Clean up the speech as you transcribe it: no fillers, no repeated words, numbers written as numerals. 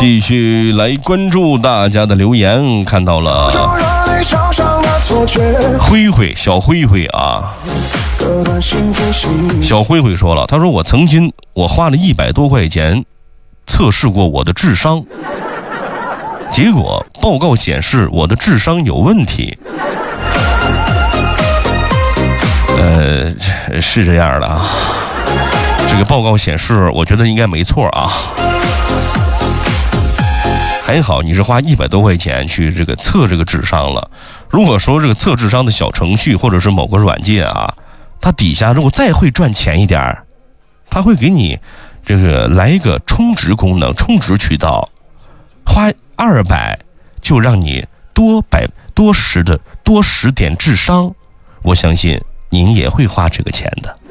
继续来关注大家的留言，看到了灰灰小灰灰啊，小灰灰说了，他说我花了100多块钱测试过我的智商，结果报告显示我的智商有问题。是这样的啊，这个报告显示我觉得应该没错啊。还好你是花100多块钱去这个测这个智商了。如果说这个测智商的小程序或者是某个软件啊，它底下如果再会赚钱一点，它会给你这个来一个充值功能，充值渠道，花200就让你多10点智商。我相信您也会花这个钱的。